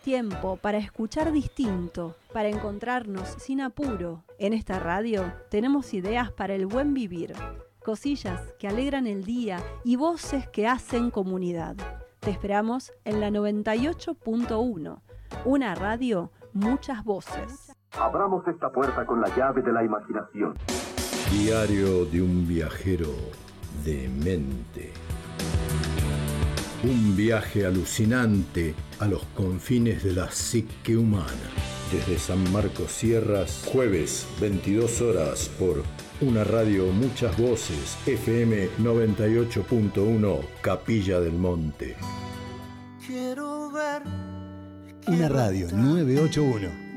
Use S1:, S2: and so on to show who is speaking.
S1: Tiempo para escuchar distinto, para encontrarnos sin apuro. En esta radio tenemos ideas para el buen vivir, cosillas que alegran el día y voces que hacen comunidad. Te esperamos en la 98.1, una radio, muchas voces.
S2: Abramos esta puerta con la llave de la imaginación.
S3: Diario de un viajero demente. Un viaje alucinante a los confines de la psique humana. Desde San Marcos Sierras, jueves, 22 horas, por una radio, muchas voces, FM 98.1, Capilla del Monte.
S4: Una radio 981.